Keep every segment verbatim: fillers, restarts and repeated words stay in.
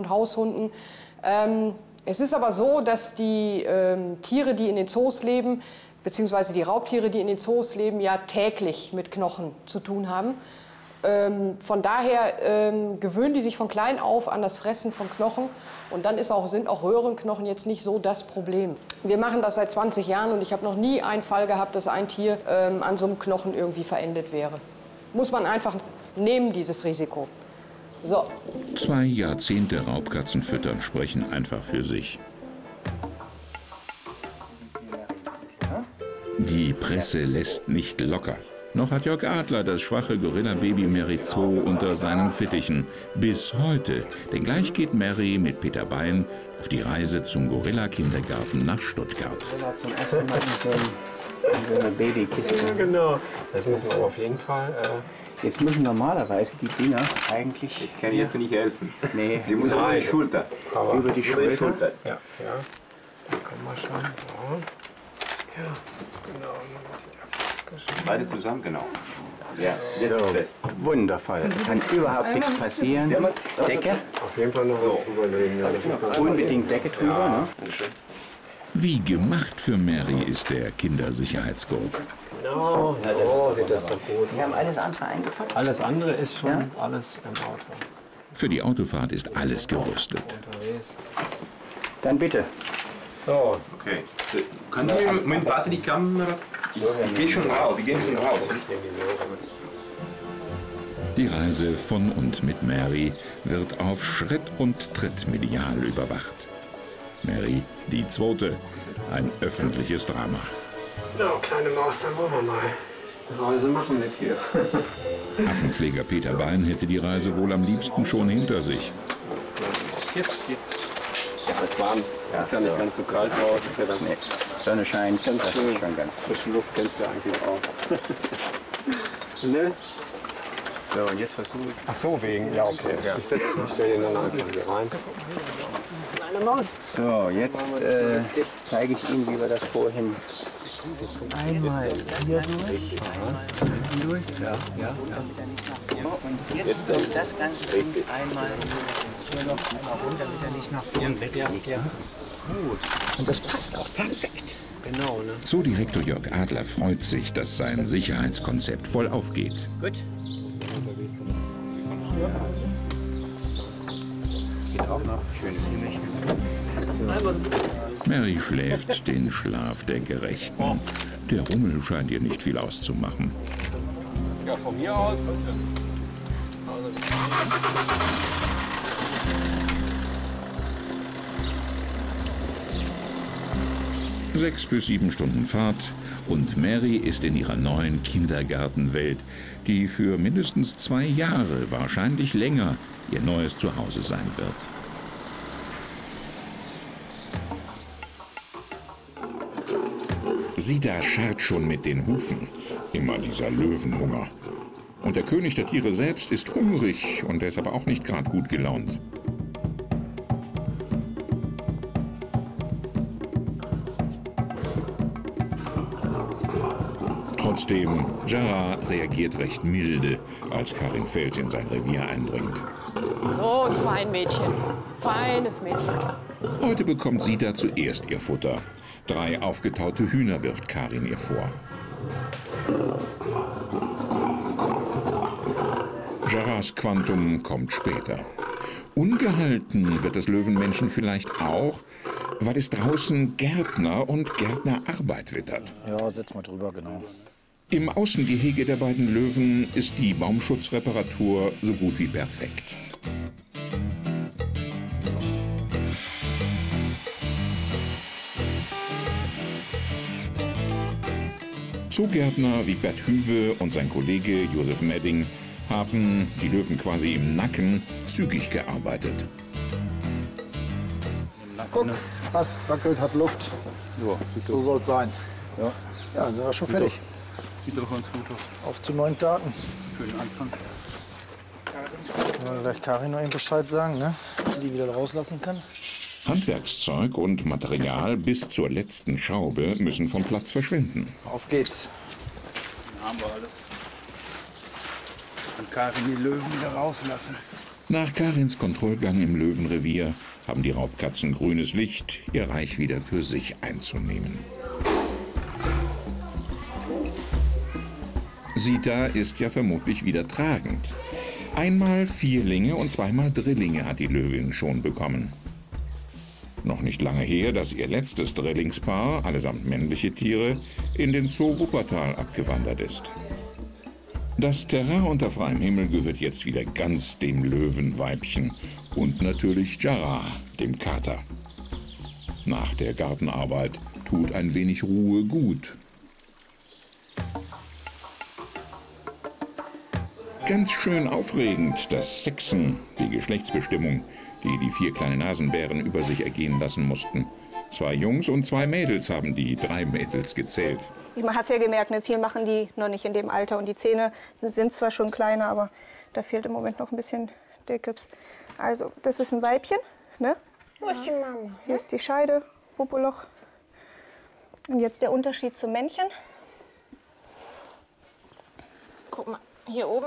und Haushunden. Ähm, es ist aber so, dass die ähm, Tiere, die in den Zoos leben, beziehungsweise die Raubtiere, die in den Zoos leben, ja täglich mit Knochen zu tun haben. Ähm, von daher ähm, gewöhnen die sich von klein auf an das Fressen von Knochen. Und dann ist auch, sind auch Röhrenknochen jetzt nicht so das Problem. Wir machen das seit zwanzig Jahren und ich habe noch nie einen Fall gehabt, dass ein Tier ähm, an so einem Knochen irgendwie verendet wäre. Muss man einfach nehmen, dieses Risiko. So. Zwei Jahrzehnte Raubkatzenfüttern sprechen einfach für sich. Die Presse lässt nicht locker. Noch hat Jörg Adler das schwache Gorilla-Baby Mary zwei unter seinen Fittichen. Bis heute. Denn gleich geht Mary mit Peter Bein auf die Reise zum Gorilla-Kindergarten nach Stuttgart. Zum ersten Mal in so einer Babykiste. Ja, genau. Das müssen wir aber auf jeden Fall. Äh jetzt müssen normalerweise die Dinger eigentlich. Ich kann jetzt nicht helfen. Nee. Sie müssen über die Schulter. Aber über die Schulter. Schulter. Ja, ja. Da können wir schon. Ja, ja genau. Beide zusammen, genau. Ja, jetzt fest. Wundervoll. Kann überhaupt nichts passieren. Decke. Auf jeden Fall noch was überlegen. Ja, das ist ganz unbedingt Decke drüber. Ja. Ne? Wie gemacht für Mary ist der Kindersicherheitsgurt. Genau, so sieht das doch gut. Sie haben alles andere eingepackt? Alles andere ist schon Ja? alles im Auto. Für die Autofahrt ist alles gerüstet. Unterwegs. Dann bitte. So. Okay. Können Sie mir, Moment, warte die Kamera. Ich gehe schon raus, wir gehen schon raus. Die Reise von und mit Mary wird auf Schritt und Tritt medial überwacht. Mary, die zweite, ein öffentliches Drama. Ja, kleine Maus, dann wollen wir mal. Reise machen mit hier. Affenpfleger Peter Bein hätte die Reise wohl am liebsten schon hinter sich. Jetzt geht's. Ja, es warm. Ja, ist ja nicht ganz so kalt raus. Ist ja ganz Nee. Sonne scheint. Ganz das schön. ist schon ganz frische Luft kennst du ja eigentlich auch. Ne? So, und jetzt versuche ich. Ach so, wegen. Ja, okay. Ja. Ich, setz, ich stelle den dann einfach hier rein. Kleine Maus. So, jetzt äh, zeige ich Ihnen, wie wir das vorhin. Einmal hier durch. Durch. Ja, ja, ja. Und jetzt kommt das ganze Ding einmal hier noch einmal runter, damit er nicht nach vorne wegfliegt. Ja, ja. Gut. Und das passt auch perfekt. Genau, ne? Zoodirektor Jörg Adler freut sich, dass sein Sicherheitskonzept voll aufgeht. Gut. Geht auch noch. Schönes Himmelchen. Mary schläft den Schlaf der Gerechten. Der Rummel scheint ihr nicht viel auszumachen. Ja, von mir aus. Sechs bis sieben Stunden Fahrt und Mary ist in ihrer neuen Kindergartenwelt, die für mindestens zwei Jahre, wahrscheinlich länger, ihr neues Zuhause sein wird. Sida scharrt schon mit den Hufen. Immer dieser Löwenhunger. Und der König der Tiere selbst ist hungrig und er ist aber auch nicht gerade gut gelaunt. Trotzdem, Jara reagiert recht milde, als Karin Fels in sein Revier eindringt. So ist fein, Mädchen. Feines Mädchen. Heute bekommt Sida zuerst ihr Futter. Drei aufgetaute Hühner wirft Karin ihr vor. Jaras Quantum kommt später. Ungehalten wird das Löwenmenschen vielleicht auch, weil es draußen Gärtner und Gärtnerarbeit wittert. Ja, setz mal drüber, genau. Im Außengehege der beiden Löwen ist die Baumschutzreparatur so gut wie perfekt. Zoogärtner Wigbert Hüwe und sein Kollege Josef Medding haben die Löwen quasi im Nacken zügig gearbeitet. Guck, passt, wackelt, hat Luft. Ja, So soll es sein. Ja. Ja, dann sind wir schon fertig. sieht doch ganz gut aus. Auf zu neuen Daten. Für den Anfang. Wollen wir gleich Karin noch eben Bescheid sagen, ne? Dass sie die wieder rauslassen kann. Handwerkszeug und Material bis zur letzten Schraube müssen vom Platz verschwinden. Auf geht's. Dann haben wir alles. Dann Karin die Löwen wieder rauslassen. Nach Karins Kontrollgang im Löwenrevier haben die Raubkatzen grünes Licht, ihr Reich wieder für sich einzunehmen. Sita ist ja vermutlich wieder tragend. Einmal Vierlinge und zweimal Drillinge hat die Löwin schon bekommen. Noch nicht lange her, dass ihr letztes Drillingspaar, allesamt männliche Tiere, in den Zoo Wuppertal abgewandert ist. Das Terrain unter freiem Himmel gehört jetzt wieder ganz dem Löwenweibchen und natürlich Jara, dem Kater. Nach der Gartenarbeit tut ein wenig Ruhe gut. Ganz schön aufregend, das Sexen, die Geschlechtsbestimmung, die die vier kleinen Nasenbären über sich ergehen lassen mussten. Zwei Jungs und zwei Mädels haben die drei Mädels gezählt. Man hat ja gemerkt, ne, viel machen die noch nicht in dem Alter. Und die Zähne sind zwar schon kleiner, aber da fehlt im Moment noch ein bisschen der Gips. Also, das ist ein Weibchen. Ne? Wo ist die Mama? Hier ist die Scheide, Popoloch. Und jetzt der Unterschied zum Männchen. Guck mal, hier oben.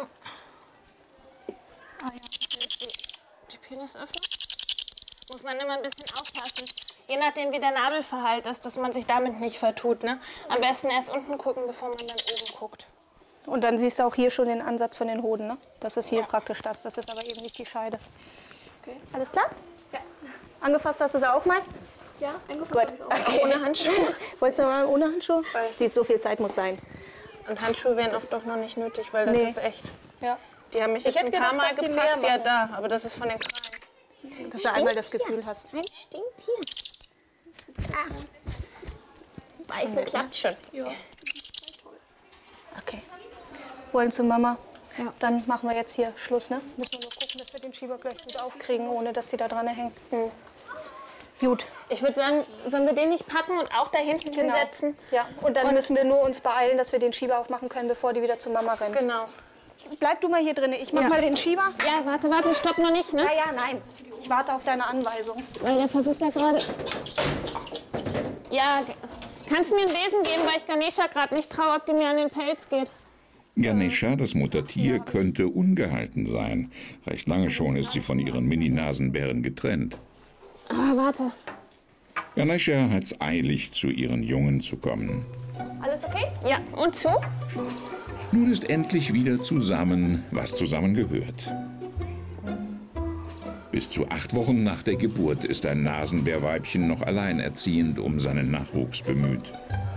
Ah ja, die, die Penisöffnung. Muss man immer ein bisschen aufpassen. Je nachdem, wie der Nadelverhalt ist, dass man sich damit nicht vertut. Ne? Am besten erst unten gucken, bevor man dann oben guckt. Und dann siehst du auch hier schon den Ansatz von den Hoden. Ne? Das ist hier ja praktisch das. Das ist aber eben nicht die Scheide. Okay. Alles klar? Ja. Angefasst hast du sie auch mal? Ja, angefasst. Gut. Okay. Ohne Handschuhe. Wolltest du mal ohne Handschuhe? Siehst, so viel Zeit muss sein. Und Handschuhe wären oft doch noch nicht nötig, weil das nee. ist echt. Ja. Die haben mich jetzt ein paar Mal gepackt. Ja, da. Aber das ist von den Kleinen. Dass du einmal das Gefühl hast. Ein stinkt hier. Ah. Weiße klappt schon. Ja. Okay. Wollen zu Mama? Ja. Dann machen wir jetzt hier Schluss, ne? Müssen wir nur gucken, dass wir den Schieber gleich gut aufkriegen, ohne dass sie da dran hängen. Hm. Gut. Ich würde sagen, sollen wir den nicht packen und auch da hinten Genau. hinsetzen? Ja. Und dann und müssen wir nur uns beeilen, dass wir den Schieber aufmachen können, bevor die wieder zu Mama rennen. Genau. Bleib du mal hier drin. Ich mach Ja. mal den Schieber. Ja, warte, warte, stopp noch nicht, ne? Ja, ja, nein. Ich warte auf deine Anweisung. Weil der versucht ja gerade. Ja, kannst du mir einen Besen geben, weil ich Ganesha gerade nicht traue, ob die mir an den Pelz geht. Ganesha, das Muttertier, könnte ungehalten sein. Recht lange schon ist sie von ihren Mini-Nasenbären getrennt. Aber warte. Ganesha hat's eilig, zu ihren Jungen zu kommen. Alles okay? Ja, und zu? Nun ist endlich wieder zusammen, was zusammengehört. Bis zu acht Wochen nach der Geburt ist ein Nasenbärweibchen noch alleinerziehend um seinen Nachwuchs bemüht.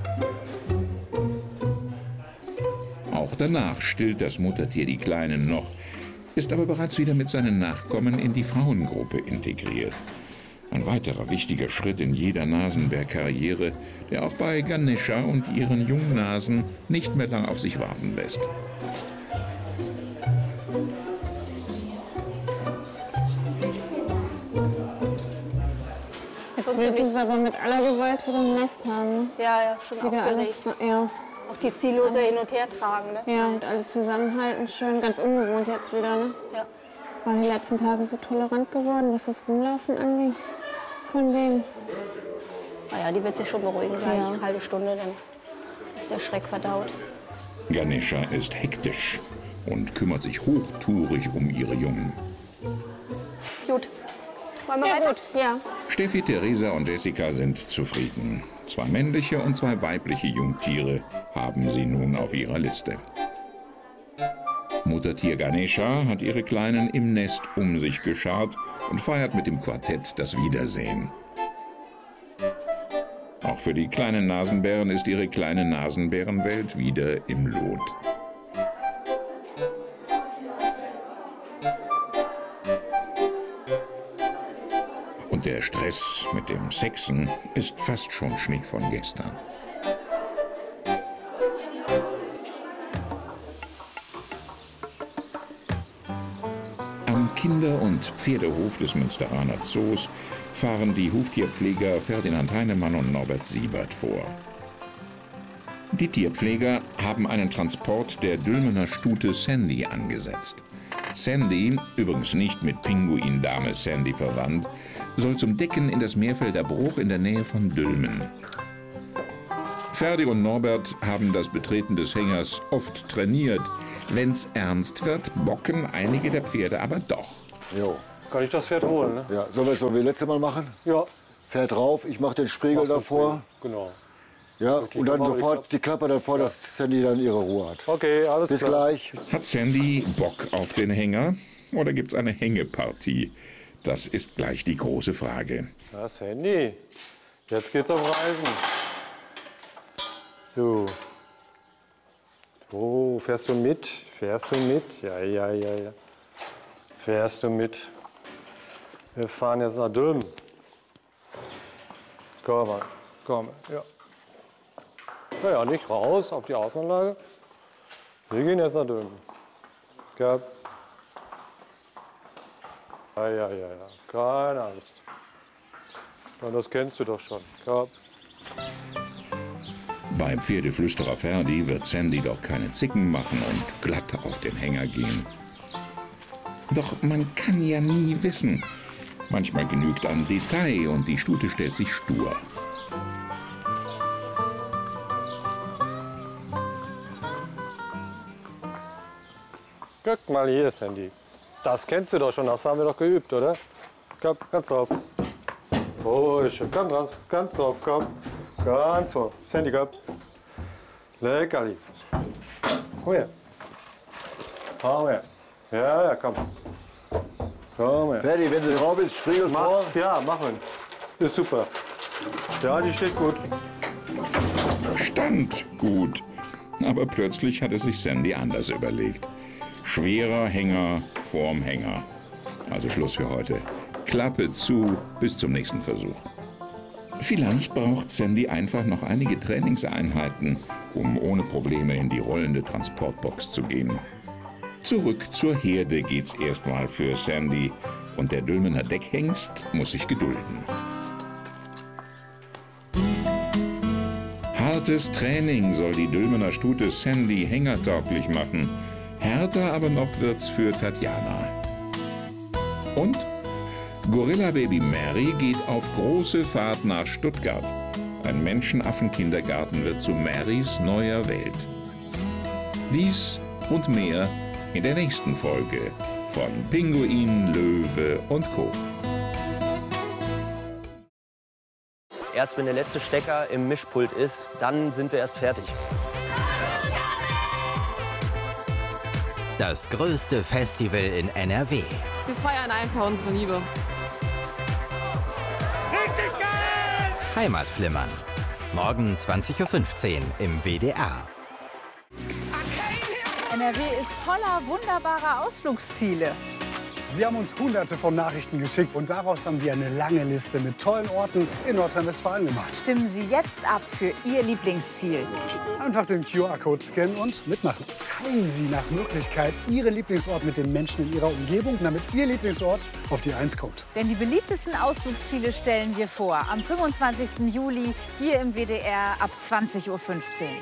Auch danach stillt das Muttertier die Kleinen noch, ist aber bereits wieder mit seinen Nachkommen in die Frauengruppe integriert. Ein weiterer wichtiger Schritt in jeder Nasenbärkarriere, der auch bei Ganesha und ihren Jungnasen nicht mehr lang auf sich warten lässt. Jetzt willst du es aber mit aller Gewalt wieder im Nest haben. Ja, ja, schon Wieder alles, aufgeregt. ja. Auch die Stillose hin und her tragen, ne? Ja, und alles zusammenhalten, schön, ganz ungewohnt jetzt wieder, ne? Ja. War die letzten Tage so tolerant geworden, was das Rumlaufen anging. Von wem? Naja, die wird sich schon beruhigen gleich. Ja. Eine halbe Stunde, dann ist der Schreck verdaut. Ganesha ist hektisch und kümmert sich hochtourig um ihre Jungen. Gut. Wollen wir Ja, weiter? gut, ja. Steffi, Theresa und Jessica sind zufrieden. Zwei männliche und zwei weibliche Jungtiere haben sie nun auf ihrer Liste. Muttertier Ganesha hat ihre Kleinen im Nest um sich geschart und feiert mit dem Quartett das Wiedersehen. Auch für die kleinen Nasenbären ist ihre kleine Nasenbärenwelt wieder im Lot. Und der Stress mit dem Sexen ist fast schon Schnee von gestern. Am Kinder- und Pferdehof des Münsteraner Zoos fahren die Huftierpfleger Ferdinand Heinemann und Norbert Siebert vor. Die Tierpfleger haben einen Transport der Dülmener Stute Sandy angesetzt. Sandy, übrigens nicht mit Pinguindame Sandy verwandt, soll zum Decken in das Meerfelder Bruch in der Nähe von Dülmen. Ferdi und Norbert haben das Betreten des Hängers oft trainiert. Wenn's ernst wird, bocken einige der Pferde aber doch. Jo. Kann ich das Pferd holen, ne? Ja, sollen wir es so wie letztes Mal machen? Ja. Pferd drauf, ich mache den Spriegel Machst du davor. Genau. Ja, Richtig, und dann dann mach ich sofort das. die Klappe davor, Ja. dass Sandy dann ihre Ruhe hat. Okay, alles Bis klar. gleich. Hat Sandy Bock auf den Hänger oder gibt's eine Hängepartie? Das ist gleich die große Frage. Ja, Sandy, jetzt geht's auf Reisen. So. Oh, fährst du mit? Fährst du mit? Ja, ja, ja, ja. Fährst du mit? Wir fahren jetzt nach Dülmen. Komm mal, komm, ja. Naja, nicht raus auf die Außenanlage. Wir gehen jetzt nach Dülmen. Ja. Ja, ja, ja, ja. Keine Angst. Ja, das kennst du doch schon. Ja. Beim Pferdeflüsterer Ferdi wird Sandy doch keine Zicken machen und glatt auf den Hänger gehen. Doch man kann ja nie wissen. Manchmal genügt ein Detail und die Stute stellt sich stur. Guck mal hier, Sandy. Das kennst du doch schon, das haben wir doch geübt, oder? Komm, ganz drauf. Oh, schön. Komm drauf, ganz drauf, komm. Ganz drauf. Sandy, komm. Leckerli. Komm her. Komm her. Ja, ja, komm. Komm her. Ferdi, wenn sie drauf ist, Spriegel Mach, vor. ja, machen. Ist super. Ja, die steht gut. Stand gut. Aber plötzlich hatte sich Sandy anders überlegt. Schwerer Hänger vorm Hänger. Also Schluss für heute. Klappe zu, bis zum nächsten Versuch. Vielleicht braucht Sandy einfach noch einige Trainingseinheiten, um ohne Probleme in die rollende Transportbox zu gehen. Zurück zur Herde geht's erstmal für Sandy und der Dülmener Deckhengst muss sich gedulden. Hartes Training soll die Dülmener Stute Sandy hängertauglich machen. Härter aber noch wird's für Tatjana. Und Gorilla-Baby Mary geht auf große Fahrt nach Stuttgart. Ein Menschenaffen-Kindergarten wird zu Marys neuer Welt. Dies und mehr in der nächsten Folge von Pinguin, Löwe und Co. Erst wenn der letzte Stecker im Mischpult ist, dann sind wir erst fertig. Das größte Festival in N R W. Wir feiern einfach unsere Liebe. Richtig geil! Heimatflimmern. Morgen zwanzig Uhr fünfzehn im W D R. N R W ist voller wunderbarer Ausflugsziele. Sie haben uns hunderte von Nachrichten geschickt und daraus haben wir eine lange Liste mit tollen Orten in Nordrhein-Westfalen gemacht. Stimmen Sie jetzt ab für Ihr Lieblingsziel. Einfach den Q R-Code scannen und mitmachen. Teilen Sie nach Möglichkeit Ihren Lieblingsort mit den Menschen in Ihrer Umgebung, damit Ihr Lieblingsort auf die Eins kommt. Denn die beliebtesten Ausflugsziele stellen wir vor. Am fünfundzwanzigsten Juli hier im W D R ab zwanzig Uhr fünfzehn.